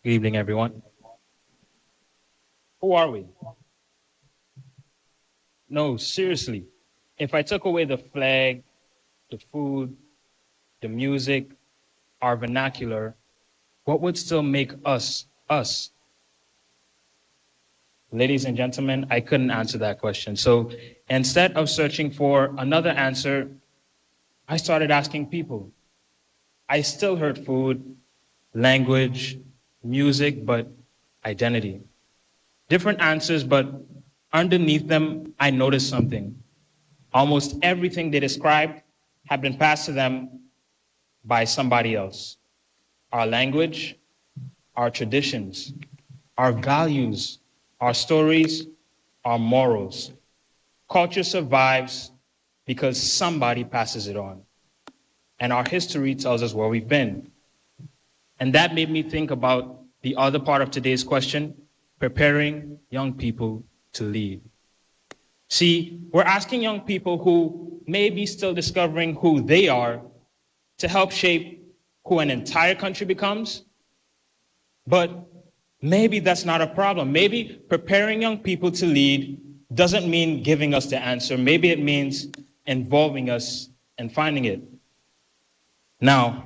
Good evening, everyone. Who are we? No, seriously. If I took away the flag, the food, the music, our vernacular, what would still make us us? Ladies and gentlemen, I couldn't answer that question. So instead of searching for another answer, I started asking people. I still heard food, language, music, but identity. Different answers, but underneath them, I noticed something. Almost everything they described had been passed to them by somebody else. Our language, our traditions, our values, our stories, our morals. Culture survives because somebody passes it on. And our history tells us where we've been. And that made me think about the other part of today's question, preparing young people to lead. See, we're asking young people who may be still discovering who they are to help shape who an entire country becomes. But maybe that's not a problem. Maybe preparing young people to lead doesn't mean giving us the answer. Maybe it means involving us and finding it. Now,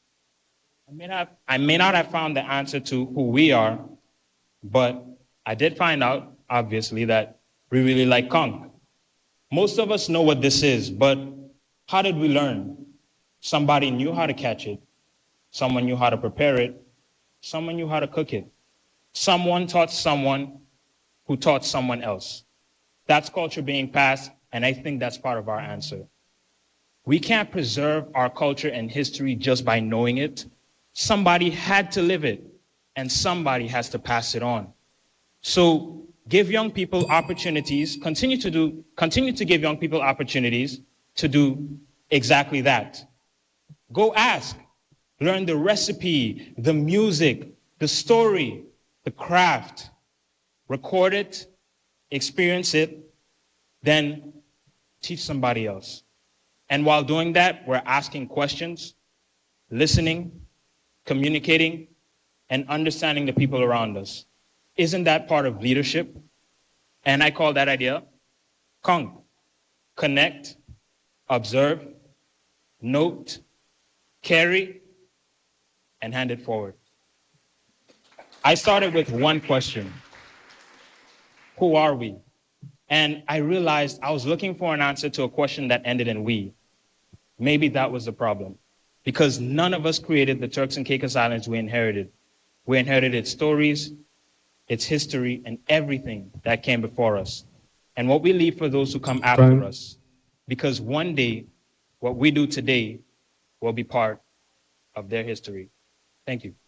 I may not have found the answer to who we are, but I did find out, obviously, that we really like conch. Most of us know what this is, but how did we learn? Somebody knew how to catch it. Someone knew how to prepare it. Someone knew how to cook it. Someone taught someone who taught someone else. That's culture being passed, and I think that's part of our answer. We can't preserve our culture and history just by knowing it. Somebody had to live it, and somebody has to pass it on. So give young people opportunities, continue to give young people opportunities to do exactly that. Go ask, learn the recipe, the music, the story, the craft, record it, experience it, then teach somebody else. And while doing that, we're asking questions, listening, communicating, and understanding the people around us. Isn't that part of leadership? And I call that idea conch. Connect, observe, note, carry, and hand it forward. I started with one question. Who are we? And I realized I was looking for an answer to a question that ended in we. Maybe that was the problem. Because none of us created the Turks and Caicos Islands we inherited. We inherited its stories, its history, and everything that came before us. And what we leave for those who come after us. Because one day, what we do today will be part of their history. Thank you.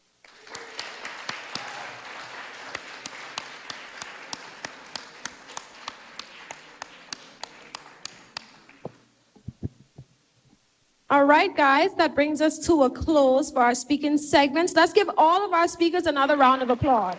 All right, guys, that brings us to a close for our speaking segments. Let's give all of our speakers another round of applause.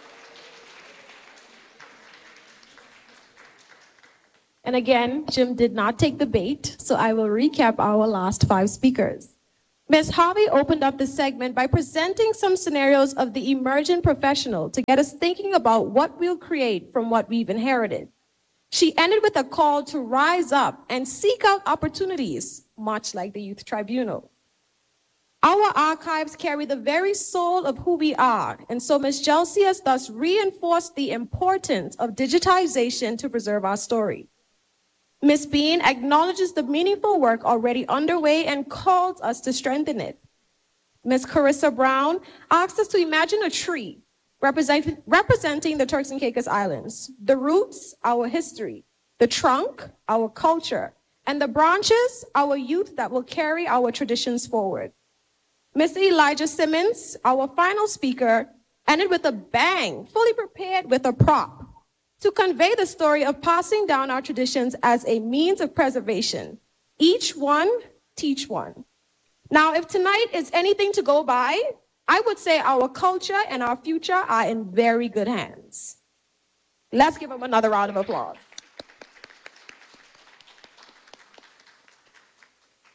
And again, Jim did not take the bait, so I will recap our last 5 speakers. Ms. Harvey opened up the segment by presenting some scenarios of the emergent professional to get us thinking about what we'll create from what we've inherited. She ended with a call to rise up and seek out opportunities, much like the Youth Tribunal. Our archives carry the very soul of who we are, and so Ms. Jelsi has thus reinforced the importance of digitization to preserve our story. Ms. Bean acknowledges the meaningful work already underway and calls us to strengthen it. Ms. Carissa Brown asks us to imagine a tree representing the Turks and Caicos Islands, the roots, our history, the trunk, our culture, and the branches, our youth that will carry our traditions forward. Mr. Elijah Simmons, our final speaker, ended with a bang, fully prepared with a prop to convey the story of passing down our traditions as a means of preservation. Each one, teach one. Now, if tonight is anything to go by, I would say our culture and our future are in very good hands. Let's give them another round of applause.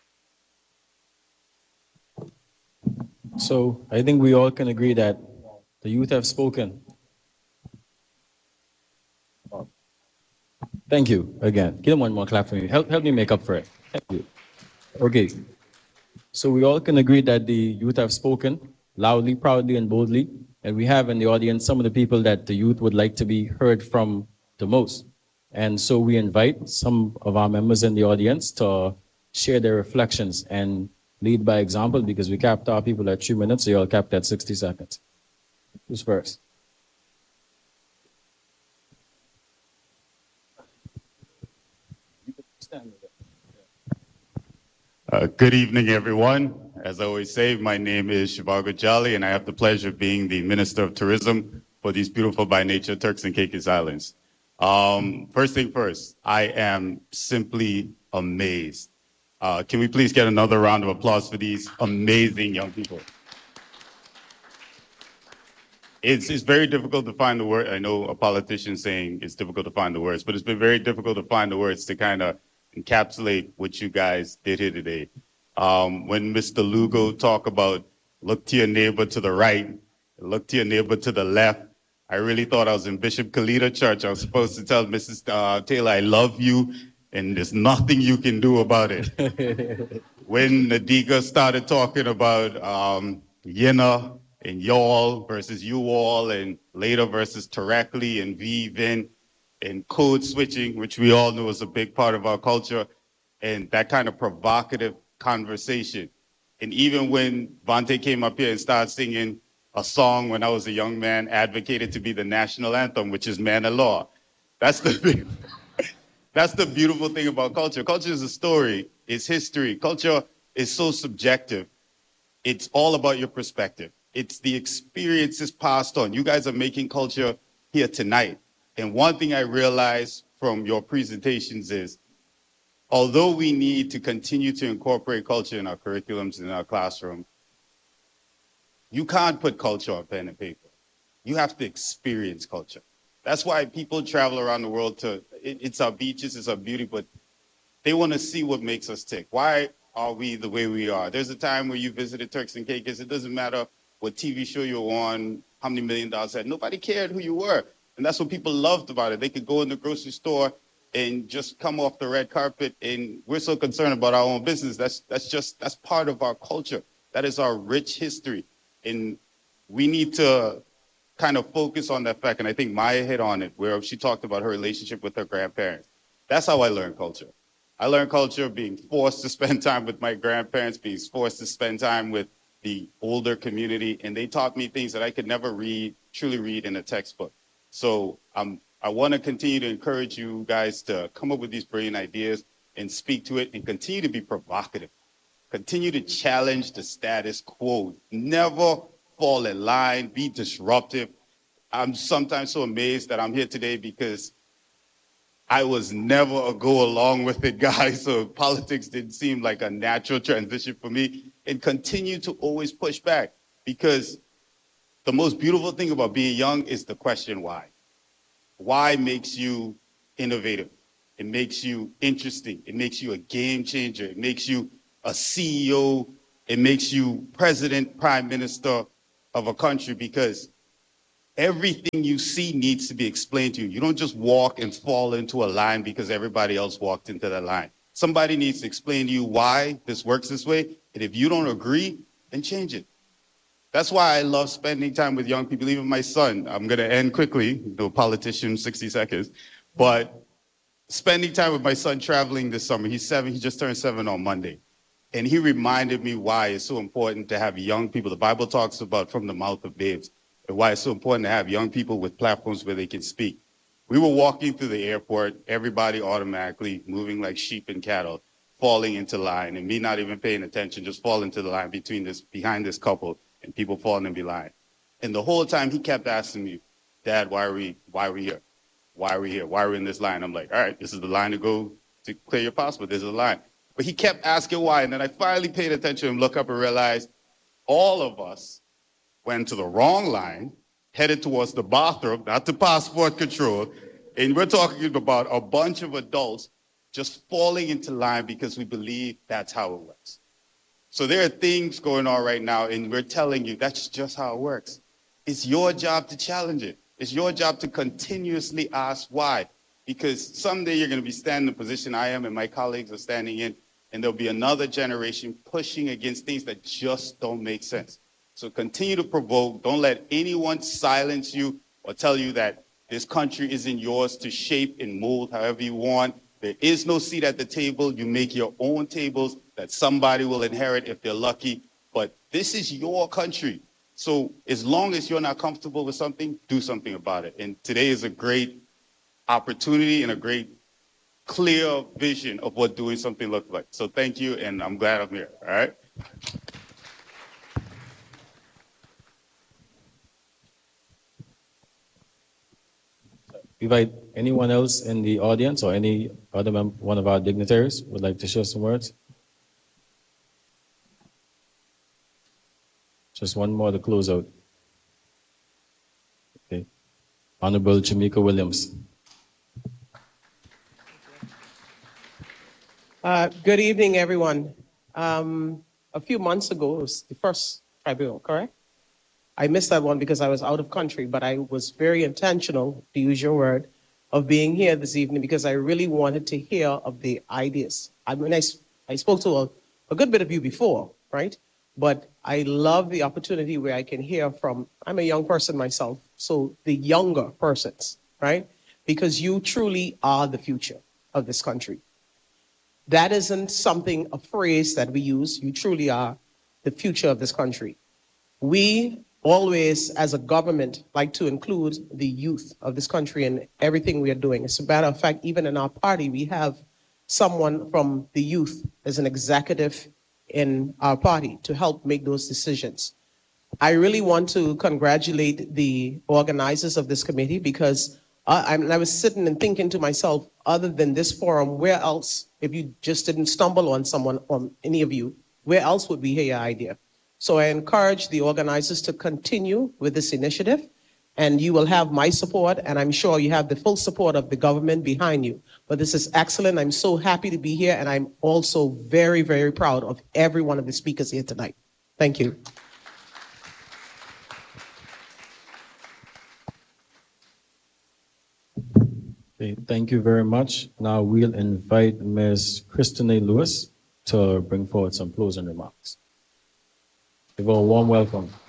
So I think we all can agree that The youth have spoken. Thank you again. Give them one more clap for me. Help me make up for it. Thank you. Okay. So we all can agree that the youth have spoken loudly, proudly, and boldly. And we have in the audience some of the people that the youth would like to be heard from the most. And so we invite some of our members in the audience to share their reflections and lead by example, because we capped our people at 3 minutes, so you all capped at 60 seconds. Who's first? Good evening, everyone. As I always say, my name is Shivago Jolly, and I have the pleasure of being the Minister of Tourism for these beautiful by nature Turks and Caicos Islands. First thing first, I am simply amazed. Can we please get another round of applause for these amazing young people? It's very difficult to find the word. I know a politician saying it's difficult to find the words, but it's been very difficult to find the words to kind of encapsulate what you guys did here today. When Mr. Lugo talked about look to your neighbor to the right, look to your neighbor to the left, I really thought I was in Bishop Kalita Church. I was supposed to tell Mrs. Taylor, I love you, and there's nothing you can do about it. When Nadiga started talking about Yena and y'all versus you all, and later versus Tarakli and Vin, and code switching, which we all know is a big part of our culture, and that kind of provocative conversation. And even when Vante came up here and started singing a song when I was a young man, advocated to be the national anthem, which is Man of Law. That's the that's the beautiful thing about culture. Culture is a story, it's history. Culture is so subjective. It's all about your perspective. It's the experiences passed on. You guys are making culture here tonight. And one thing I realized from your presentations is, although we need to continue to incorporate culture in our curriculums and in our classroom, you can't put culture on pen and paper. You have to experience culture. That's why people travel around the world it's our beaches, it's our beauty, but they want to see what makes us tick. Why are we the way we are? There's a time where you visited Turks and Caicos. It doesn't matter what TV show you were on, how many $1 million had. Nobody cared who you were. And that's what people loved about it. They could go in the grocery store and just come off the red carpet, and we're so concerned about our own business. That's part of our culture. That is our rich history. And we need to kind of focus on that fact. And I think Maya hit on it, where she talked about her relationship with her grandparents. That's how I learned culture. I learned culture being forced to spend time with my grandparents, being forced to spend time with the older community. And they taught me things that I could never truly read in a textbook. So I want to continue to encourage you guys to come up with these brilliant ideas and speak to it and continue to be provocative. Continue to challenge the status quo. Never fall in line, be disruptive. I'm sometimes so amazed that I'm here today because I was never a go along with it guy, so politics didn't seem like a natural transition for me. And continue to always push back, because the most beautiful thing about being young is the question why. Why makes you innovative. It makes you interesting. It makes you a game changer. It makes you a CEO. It makes you president, prime minister of a country, because everything you see needs to be explained to you. You don't just walk and fall into a line because everybody else walked into that line. Somebody needs to explain to you why this works this way. And if you don't agree, then change it. That's why I love spending time with young people, even my son. I'm going to end quickly, no politician, 60 seconds. But spending time with my son traveling this summer. He's 7, he just turned 7 on Monday. And he reminded me why it's so important to have young people. The Bible talks about from the mouth of babes, and why it's so important to have young people with platforms where they can speak. We were walking through the airport, everybody automatically moving like sheep and cattle, falling into line, and me not even paying attention, just falling into the line behind this couple, and people falling in line. And the whole time he kept asking me, Dad, why are we here? Why are we here? Why are we in this line? I'm like, all right, this is the line to go to clear your passport. There's a line. But he kept asking why. And then I finally paid attention and looked up and realized all of us went to the wrong line, headed towards the bathroom, not to passport control. And we're talking about a bunch of adults just falling into line because we believe that's how it works. So there are things going on right now, and we're telling you that's just how it works. it's your job to challenge it. It's your job to continuously ask why. Because someday you're going to be standing in the position I am and my colleagues are standing in, and there'll be another generation pushing against things that just don't make sense. So continue to provoke. Don't let anyone silence you or tell you that this country isn't yours to shape and mold however you want. There is no seat at the table. You make your own tables that somebody will inherit if they're lucky. But this is your country. So as long as you're not comfortable with something, do something about it. And today is a great opportunity and a great clear vision of what doing something looks like. So thank you, and I'm glad I'm here, all right? Invite anyone else in the audience or any other one of our dignitaries would like to share some words. Just one more to close out. Okay. Honorable Jamaica Williams. Good evening, everyone. A few months ago, it was the first tribunal, correct? I missed that one because I was out of country, but I was very intentional, to use your word, of being here this evening because I really wanted to hear of the ideas. I mean, I spoke to a good bit of you before, right? But I love the opportunity where I can hear from, I'm a young person myself, so the younger persons, right? Because you truly are the future of this country. That isn't something, a phrase that we use. You truly are the future of this country. We always, as a government, like to include the youth of this country in everything we are doing. As a matter of fact, even in our party, we have someone from the youth as an executive in our party to help make those decisions. I really want to congratulate the organizers of this committee because I was sitting and thinking to myself, other than this forum, where else, if you just didn't stumble on someone, on any of you, where else would we hear your idea? So I encourage the organizers to continue with this initiative, and you will have my support, and I'm sure you have the full support of the government behind you. But this is excellent. I'm so happy to be here, and I'm also very, very proud of every one of the speakers here tonight. Thank you. Okay, thank you very much. Now we'll invite Ms. Christine Lewis to bring forward some closing remarks. Give her a warm welcome.